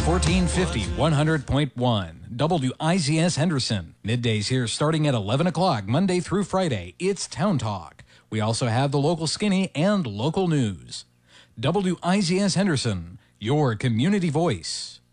1450 100.1 WIZS Henderson. Middays here starting at 11 o'clock Monday through Friday. It's Town Talk. We also have the local skinny and local news. WIZS Henderson, your community voice.